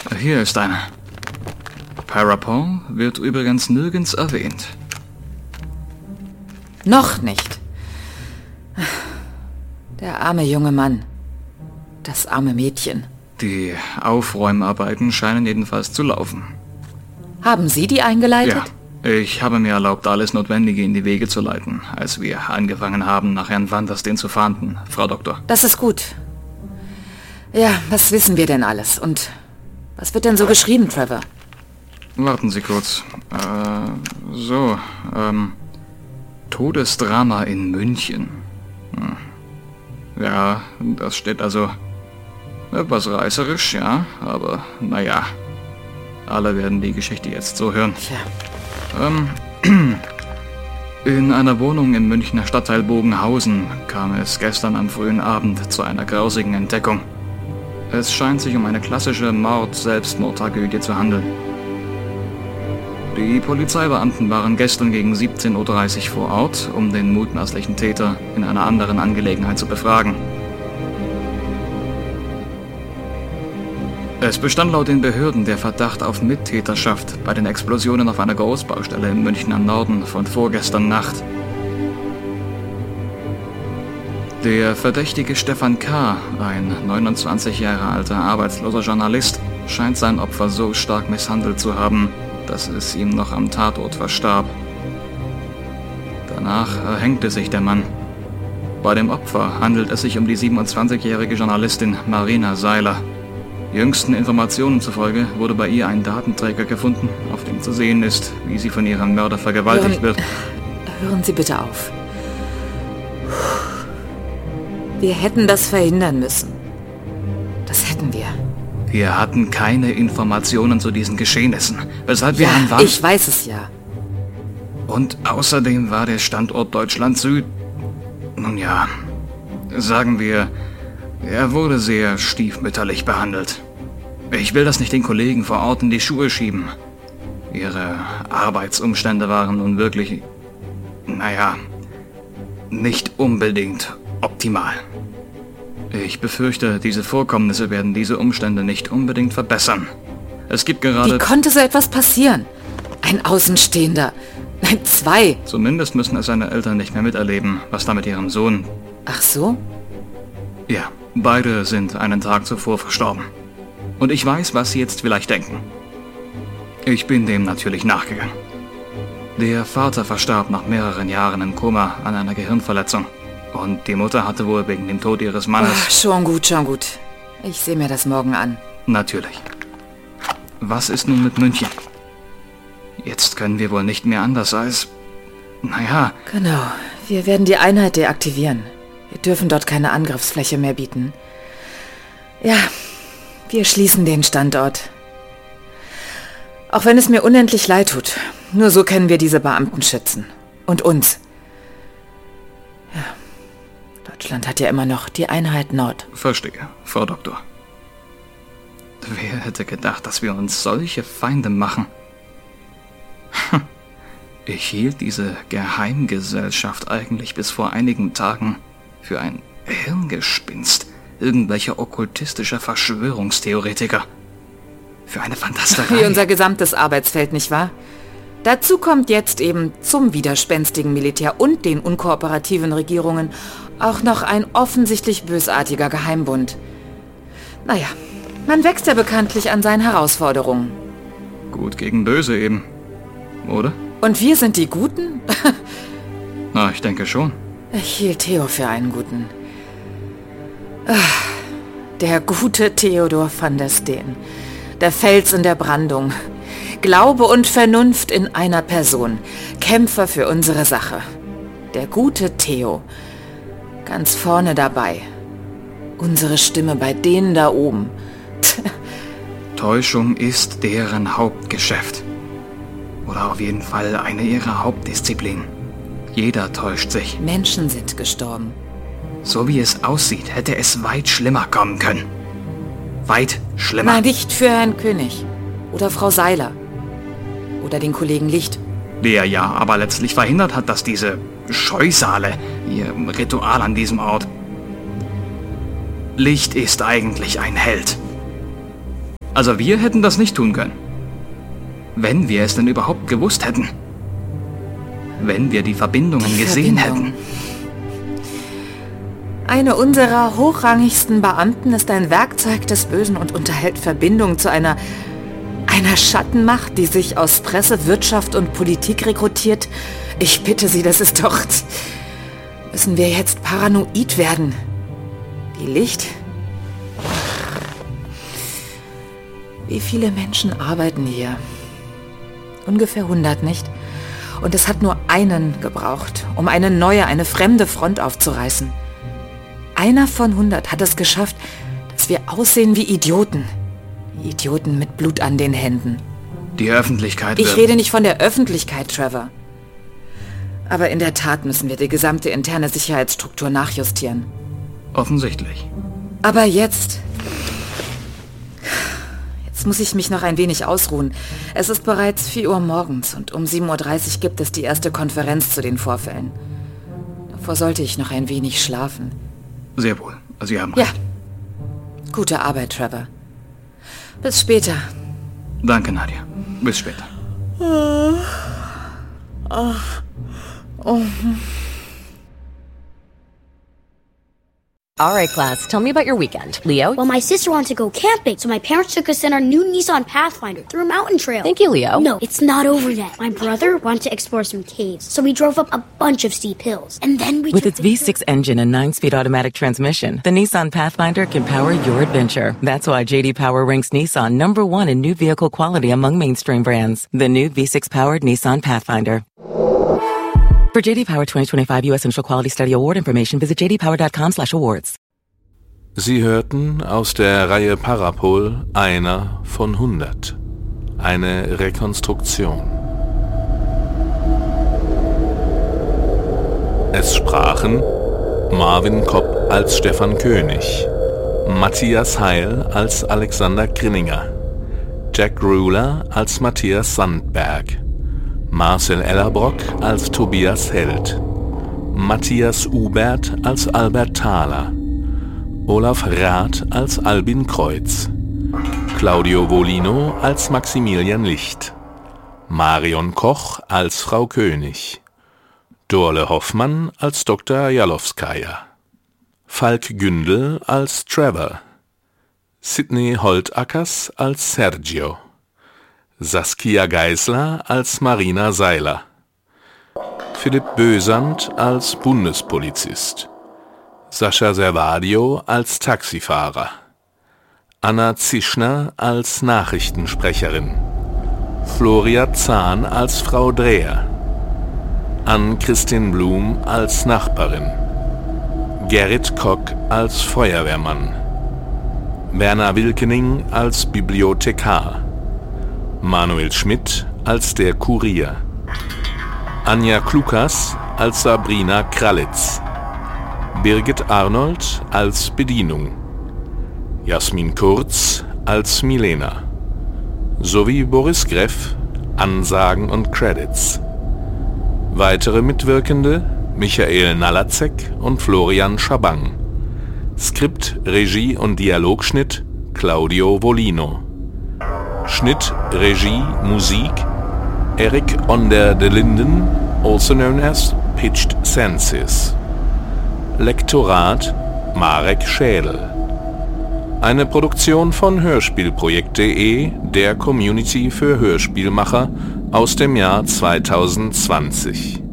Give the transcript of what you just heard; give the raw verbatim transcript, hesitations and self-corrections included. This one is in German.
Hier ist eine. Parapon wird übrigens nirgends erwähnt. Noch nicht. Der arme junge Mann. Das arme Mädchen. Die Aufräumarbeiten scheinen jedenfalls zu laufen. Haben Sie die eingeleitet? Ja, ich habe mir erlaubt, alles Notwendige in die Wege zu leiten, als wir angefangen haben, nach Herrn Vandersteen zu fahnden, Frau Doktor. Das ist gut. Ja, was wissen wir denn alles? Und was wird denn so geschrieben, Trevor? Warten Sie kurz. Äh, so, ähm, Todesdrama in München. Hm. Ja, das steht also etwas reißerisch, ja, aber naja, alle werden die Geschichte jetzt so hören. Tja. Ähm, in einer Wohnung im Münchner Stadtteil Bogenhausen kam es gestern am frühen Abend zu einer grausigen Entdeckung. Es scheint sich um eine klassische Mord-Selbstmord-Tragödie zu handeln. Die Polizeibeamten waren gestern gegen siebzehn Uhr dreißig vor Ort, um den mutmaßlichen Täter in einer anderen Angelegenheit zu befragen. Es bestand laut den Behörden der Verdacht auf Mittäterschaft bei den Explosionen auf einer Großbaustelle im Münchner Norden von vorgestern Nacht. Der verdächtige Stefan K., ein neunundzwanzig Jahre alter arbeitsloser Journalist, scheint sein Opfer so stark misshandelt zu haben, dass es ihm noch am Tatort verstarb. Danach erhängte sich der Mann. Bei dem Opfer handelt es sich um die siebenundzwanzigjährige Journalistin Marina Seiler. Jüngsten Informationen zufolge wurde bei ihr ein Datenträger gefunden, auf dem zu sehen ist, wie sie von ihrem Mörder vergewaltigt hören, wird. Hören Sie bitte auf. Wir hätten das verhindern müssen. Das hätten wir. Wir hatten keine Informationen zu diesen Geschehnissen, weshalb wir Ja, Herrn Van... ich weiß es ja. Und außerdem war der Standort Deutschland Süd... Nun ja, sagen wir, er wurde sehr stiefmütterlich behandelt. Ich will das nicht den Kollegen vor Ort in die Schuhe schieben. Ihre Arbeitsumstände waren nun wirklich, naja, nicht unbedingt optimal. Ich befürchte, diese Vorkommnisse werden diese Umstände nicht unbedingt verbessern. Es gibt gerade... Wie konnte so etwas passieren? Ein Außenstehender. Nein, zwei. Zumindest müssen es seine Eltern nicht mehr miterleben, was da mit ihrem Sohn... Ach so? Ja, beide sind einen Tag zuvor verstorben. Und ich weiß, was Sie jetzt vielleicht denken. Ich bin dem natürlich nachgegangen. Der Vater verstarb nach mehreren Jahren im Koma an einer Gehirnverletzung. Und die Mutter hatte wohl wegen dem Tod ihres Mannes... Ach, schon gut, schon gut. Ich sehe mir das morgen an. Natürlich. Was ist nun mit München? Jetzt können wir wohl nicht mehr anders als... Naja... Genau. Wir werden die Einheit deaktivieren. Wir dürfen dort keine Angriffsfläche mehr bieten. Ja, wir schließen den Standort. Auch wenn es mir unendlich leid tut. Nur so können wir diese Beamten schützen. Und uns. Ja. Deutschland hat ja immer noch die Einheit Nord. Verstehe, Frau Doktor. Wer hätte gedacht, dass wir uns solche Feinde machen? Ich hielt diese Geheimgesellschaft eigentlich bis vor einigen Tagen für ein Hirngespinst irgendwelcher okkultistischer Verschwörungstheoretiker. Für eine Fantasterei. Wie unser gesamtes Arbeitsfeld, nicht wahr? Dazu kommt jetzt eben zum widerspenstigen Militär und den unkooperativen Regierungen auch noch ein offensichtlich bösartiger Geheimbund. Naja, man wächst ja bekanntlich an seinen Herausforderungen. Gut gegen böse eben, oder? Und wir sind die Guten? Na, ich denke schon. Ich hielt Theo für einen Guten. Der gute Theodor Vandersteen. Der Fels in der Brandung. Glaube und Vernunft in einer Person. Kämpfer für unsere Sache. Der gute Theo. Ganz vorne dabei. Unsere Stimme bei denen da oben. Täuschung ist deren Hauptgeschäft. Oder auf jeden Fall eine ihrer Hauptdisziplinen. Jeder täuscht sich. Menschen sind gestorben. So wie es aussieht, hätte es weit schlimmer kommen können. Weit schlimmer. Nein, nicht für Herrn König. Oder Frau Seiler. Oder den Kollegen Licht. Der ja aber letztlich verhindert hat, dass diese Scheusale, ihr Ritual an diesem Ort... Licht ist eigentlich ein Held. Also wir hätten das nicht tun können. Wenn wir es denn überhaupt gewusst hätten. Wenn wir die Verbindungen Die gesehen Verbindung. hätten. Eine unserer hochrangigsten Beamten ist ein Werkzeug des Bösen und unterhält Verbindung zu einer, einer Schattenmacht, die sich aus Presse, Wirtschaft und Politik rekrutiert. Ich bitte Sie, das ist doch... Müssen wir jetzt paranoid werden? Die Licht? Wie viele Menschen arbeiten hier? Ungefähr hundert, nicht? Und es hat nur einen gebraucht, um eine neue, eine fremde Front aufzureißen. Einer von hundert hat es geschafft, dass wir aussehen wie Idioten. Idioten mit Blut an den Händen. Die Öffentlichkeit Ich wird... rede nicht von der Öffentlichkeit, Trevor. Aber in der Tat müssen wir die gesamte interne Sicherheitsstruktur nachjustieren. Offensichtlich. Aber jetzt... Jetzt muss ich mich noch ein wenig ausruhen. Es ist bereits vier Uhr morgens und um sieben Uhr dreißig gibt es die erste Konferenz zu den Vorfällen. Davor sollte ich noch ein wenig schlafen. Sehr wohl. Sie haben Ja. recht. Gute Arbeit, Trevor. Bis später. Danke, Nadia. Bis später. All right, class, tell me about your weekend. Leo? Well, my sister wanted to go camping, so my parents took us in our new Nissan Pathfinder through a mountain trail. Thank you, Leo. No, it's not over yet. My brother wanted to explore some caves, so we drove up a bunch of steep hills. And then we With took its the- V six engine and nine-speed automatic transmission, the Nissan Pathfinder can power your adventure. That's why J D Power ranks Nissan number one in new vehicle quality among mainstream brands. The new V six-powered Nissan Pathfinder. For J D Power twenty twenty-five U S Initial Quality Study Award information, visit j d power dot com slash awards. Sie hörten aus der Reihe Parapol einer von hundert. Eine Rekonstruktion. Es sprachen Marvin Kopp als Stefan König, Matthias Heil als Alexander Grinninger, Jack Ruler als Matthias Sandberg, Marcel Ellerbrock als Tobias Held, Matthias Ubert als Albert Thaler, Olaf Rath als Albin Kreuz, Claudio Volino als Maximilian Licht, Marion Koch als Frau König, Dorle Hoffmann als Doktor Jalowskaja, Falk Gündel als Trevor, Sidney Holtackers als Sergio, Saskia Geisler als Marina Seiler, Philipp Bösand als Bundespolizist, Sascha Servadio als Taxifahrer, Anna Zischner als Nachrichtensprecherin, Floria Zahn als Frau Dreher, Ann-Christin Blum als Nachbarin, Gerrit Kock als Feuerwehrmann, Werner Wilkening als Bibliothekar, Manuel Schmidt als der Kurier, Anja Klukas als Sabrina Kralitz, Birgit Arnold als Bedienung, Jasmin Kurz als Milena, sowie Boris Greff, Ansagen und Credits. Weitere Mitwirkende Michael Nalacek und Florian Schabang. Skript, Regie und Dialogschnitt Claudio Volino. Schnitt, Regie, Musik Eric Onder de Linden, also known as Pitched Senses. Lektorat Marek Schädel. Eine Produktion von hörspielprojekt punkt de, der Community für Hörspielmacher, aus dem Jahr zweitausendzwanzig.